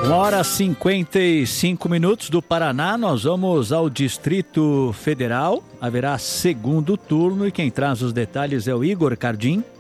1h55 do Paraná, nós vamos ao Distrito Federal. Haverá segundo turno e quem traz os detalhes é o Igor Cardim.